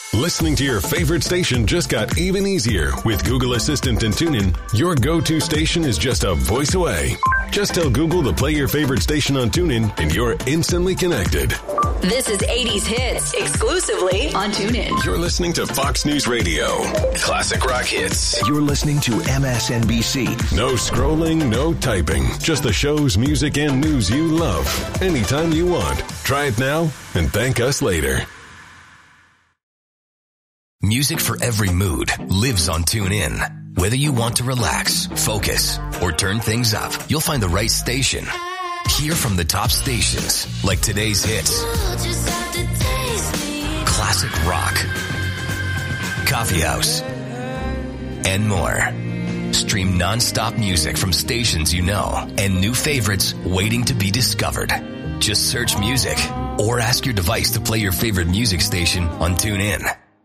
Listening to your favorite station just got even easier. With Google Assistant and TuneIn, your go-to station is just a voice away. Just tell Google to play your favorite station on TuneIn and you're instantly connected. This is 80s Hits, exclusively on TuneIn. You're listening to Fox News Radio. Classic rock hits. You're listening to MSNBC. No scrolling, no typing. Just the shows, music, and news you love. Anytime you want. Try it now and thank us later. Music for every mood lives on TuneIn. Whether you want to relax, focus, or turn things up, you'll find the right station. Hear from the top stations, like today's hits, classic rock, coffee house, and more. Stream non-stop music from stations you know and new favorites waiting to be discovered. Just search music or ask your device to play your favorite music station on TuneIn.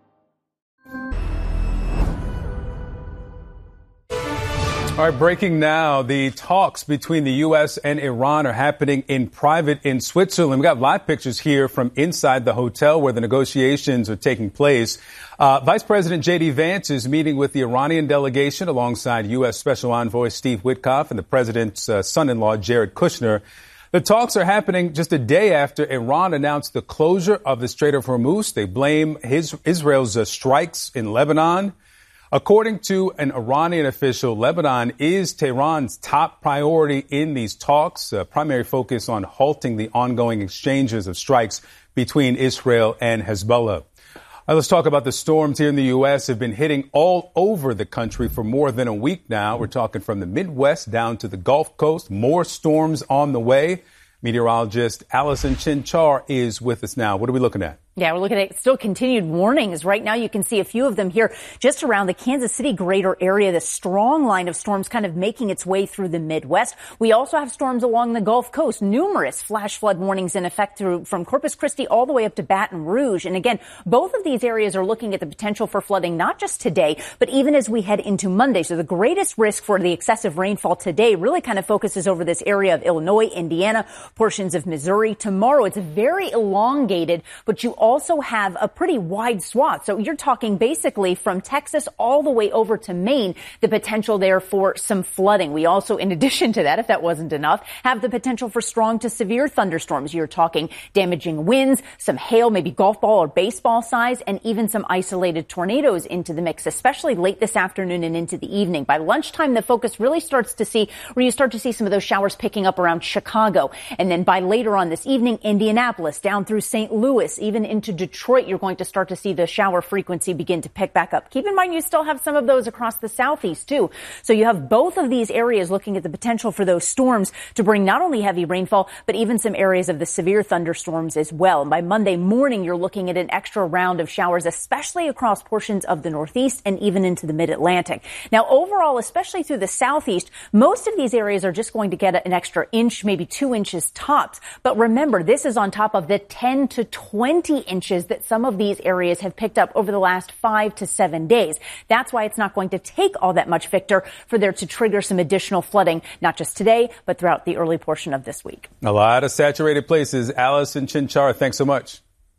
All right, breaking now, the talks between the U.S. and Iran are happening in private in Switzerland. We've got live pictures here from inside the hotel where the negotiations are taking place. Vice President J.D. Vance is meeting with the Iranian delegation alongside U.S. Special Envoy Steve Witkoff and the president's son-in-law, Jared Kushner. The talks are happening just a day after Iran announced the closure of the Strait of Hormuz. They blame Israel's strikes in Lebanon. According to an Iranian official, Lebanon is Tehran's top priority in these talks, a primary focus on halting the ongoing exchanges of strikes between Israel and Hezbollah. Let's talk about the storms here in the U.S. have been hitting all over the country for more than a week now. We're talking from the Midwest down to the Gulf Coast. More storms on the way. Meteorologist Allison Chinchar is with us now. What are we looking at? Yeah, we're looking at still continued warnings. Right now, you can see a few of them here just around the Kansas City greater area. The strong line of storms kind of making its way through the Midwest. We also have storms along the Gulf Coast. Numerous flash flood warnings in effect from Corpus Christi all the way up to Baton Rouge. And again, both of these areas are looking at the potential for flooding, not just today, but even as we head into Monday. So the greatest risk for the excessive rainfall today really kind of focuses over this area of Illinois, Indiana, portions of Missouri. Tomorrow, it's very elongated, but you also have a pretty wide swath. So you're talking basically from Texas all the way over to Maine, the potential there for some flooding. We also, in addition to that, if that wasn't enough, have the potential for strong to severe thunderstorms. You're talking damaging winds, some hail, maybe golf ball or baseball size, and even some isolated tornadoes into the mix, especially late this afternoon and into the evening. By lunchtime, the focus really starts to see where you start to see some of those showers picking up around Chicago. And then by later on this evening, Indianapolis down through St. Louis, even into Detroit, you're going to start to see the shower frequency begin to pick back up. Keep in mind, you still have some of those across the southeast, too. So you have both of these areas looking at the potential for those storms to bring not only heavy rainfall, but even some areas of the severe thunderstorms as well. And by Monday morning, you're looking at an extra round of showers, especially across portions of the Northeast and even into the Mid-Atlantic. Now, overall, especially through the southeast, most of these areas are just going to get an extra inch, maybe 2 inches tops. But remember, this is on top of the 10 to 20 inches that some of these areas have picked up over the last 5 to 7 days. That's why it's not going to take all that much, Victor, for there to trigger some additional flooding, not just today, but throughout the early portion of this week. A lot of saturated places. Allison Chinchar, thanks so much.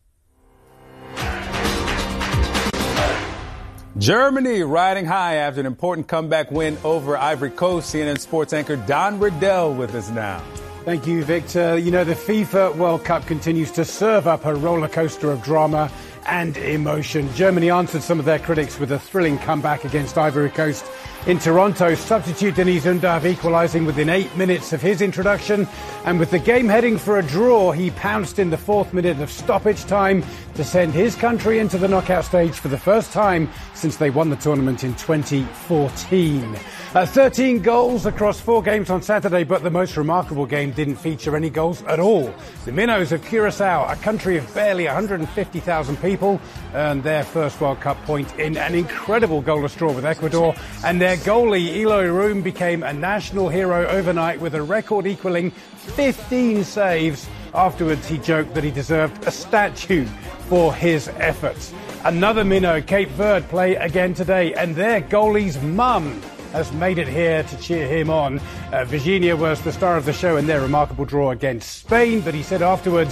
Germany riding high after an important comeback win over Ivory Coast. CNN sports anchor Don Riddell with us now. Thank you, Victor. You know, the FIFA World Cup continues to serve up a roller coaster of drama and emotion. Germany answered some of their critics with a thrilling comeback against Ivory Coast in Toronto. Substitute Denis Undav equalising within 8 minutes of his introduction. And with the game heading for a draw, he pounced in the 4th minute of stoppage time to send his country into the knockout stage for the first time since they won the tournament in 2014. 13 goals across 4 games on Saturday, but the most remarkable game didn't feature any goals at all. The Minnows of Curacao, a country of barely 150,000 people, earned their first World Cup point in an incredible goalless draw with Ecuador, and their goalie, Eloy Room, became a national hero overnight with a record equaling 15 saves. Afterwards, he joked that he deserved a statue for his efforts. Another Minnow, Cape Verde, play again today, and their goalie's mum has made it here to cheer him on. Virginia was the star of the show in their remarkable draw against Spain, but he said afterwards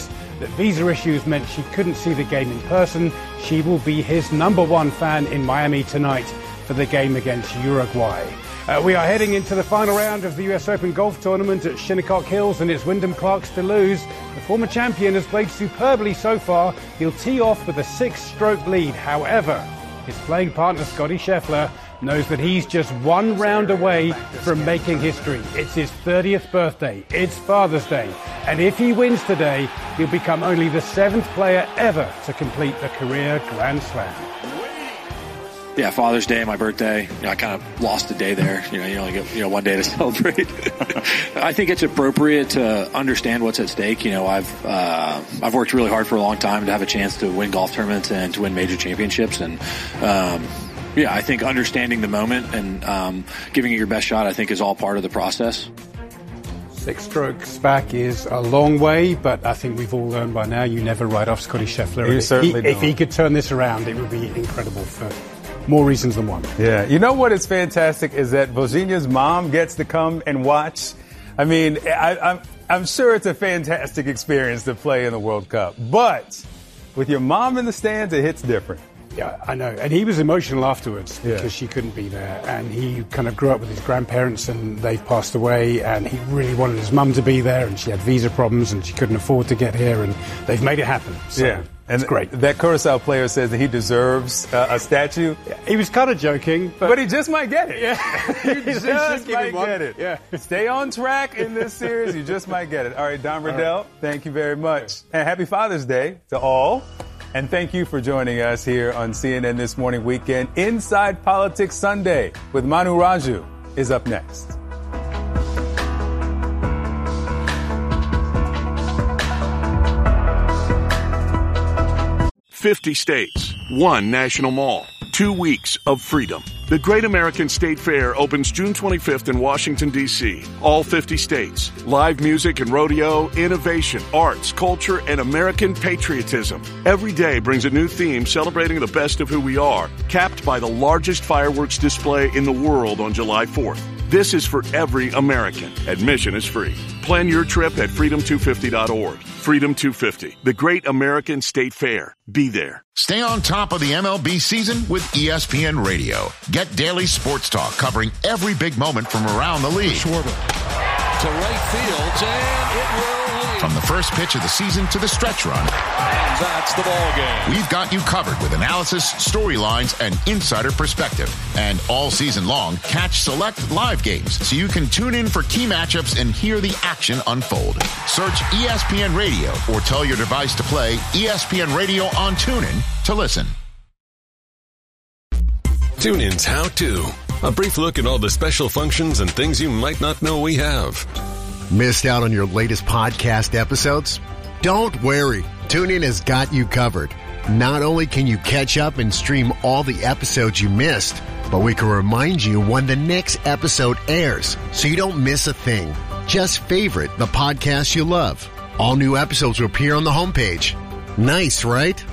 that visa issues meant she couldn't see the game in person. She will be his #1 fan in Miami tonight for the game against Uruguay. We are heading into the final round of the US Open Golf Tournament at Shinnecock Hills, and it's Wyndham Clark's to lose. The former champion has played superbly so far. He'll tee off with a 6-stroke lead. However, his playing partner Scottie Scheffler knows that he's just one round away from making history. It's his 30th birthday. It's Father's Day. And if he wins today, he'll become only the 7th player ever to complete a career Grand Slam. Yeah, Father's Day, my birthday. I kind of lost a day there. You only get, one day to celebrate. I think it's appropriate to understand what's at stake. I've worked really hard for a long time to have a chance to win golf tournaments and to win major championships. And, I think understanding the moment and giving it your best shot, I think, is all part of the process. 6 strokes back is a long way, but I think we've all learned by now you never write off Scottie Scheffler. You certainly don't. If he could turn this around, it would be incredible for more reasons than one. Yeah. You know what is fantastic is that Vozinia's mom gets to come and watch. I mean, I'm sure it's a fantastic experience to play in the World Cup, but with your mom in the stands, it hits different. Yeah, I know. And he was emotional afterwards because she couldn't be there. And he kind of grew up with his grandparents and they've passed away. And he really wanted his mum to be there. And she had visa problems and she couldn't afford to get here. And they've made it happen. So yeah. And it's great. That Curaçao player says that he deserves a statue. Yeah, he was kind of joking. But he just might get it. Yeah. You just might get it. Yeah. Stay on track in this series. You just might get it. All right, Don Riddell, Thank you very much. And happy Father's Day to all. And thank you for joining us here on CNN This Morning Weekend. Inside Politics Sunday with Manu Raju is up next. "50 states, 1 national mall, 2 weeks of freedom." The Great American State Fair opens June 25th in Washington, D.C. All 50 states. Live music and rodeo, innovation, arts, culture, and American patriotism. Every day brings a new theme celebrating the best of who we are, capped by the largest fireworks display in the world on July 4th. This is for every American. Admission is free. Plan your trip at freedom250.org. Freedom 250, the Great American State Fair. Be there. Stay on top of the MLB season with ESPN Radio. Get daily sports talk covering every big moment from around the league. Schwarber to right field, and it will lead. From the first pitch of the season to the stretch run. And that's the ball game. We've got you covered with analysis, storylines, and insider perspective. And all season long, catch select live games so you can tune in for key matchups and hear the action unfold. Search ESPN Radio or tell your device to play ESPN Radio on TuneIn to listen. TuneIn's How To. A brief look at all the special functions and things you might not know we have. Missed out on your latest podcast episodes? Don't worry. TuneIn has got you covered. Not only can you catch up and stream all the episodes you missed, but we can remind you when the next episode airs so you don't miss a thing. Just favorite the podcast you love. All new episodes will appear on the homepage. Nice, right?